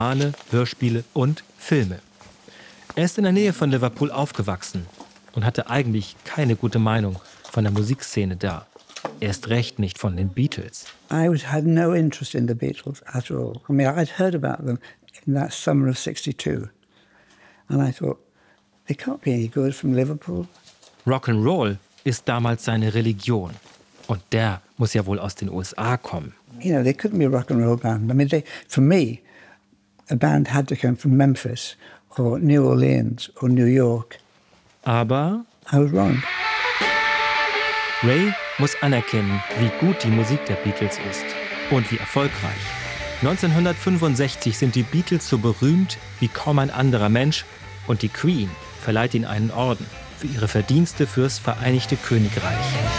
Romane, Hörspiele und Filme. Er ist in der Nähe von Liverpool aufgewachsen und hatte eigentlich keine gute Meinung von der Musikszene da. Erst recht nicht von den Beatles. I had no interest in the Beatles at all. I mean, I'd heard about them in that summer of '62. And I thought, they can't be any good from Liverpool. Rock'n'Roll ist damals seine Religion. Und der muss ja wohl aus den USA kommen. You know, they couldn't be a rock and roll band. I mean, for me, a band had to come from Memphis or New Orleans or New York. Aber I was wrong. Ray muss anerkennen, wie gut die Musik der Beatles ist und wie erfolgreich. 1965 sind die Beatles so berühmt wie kaum ein anderer Mensch und die Queen verleiht ihnen einen Orden für ihre Verdienste fürs Vereinigte Königreich.